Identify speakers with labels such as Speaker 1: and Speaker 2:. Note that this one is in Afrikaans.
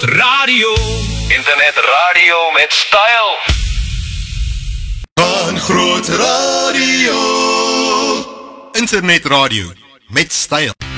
Speaker 1: Radio.
Speaker 2: Internet radio met style.
Speaker 3: Een groot radio.
Speaker 4: Internet radio met styl.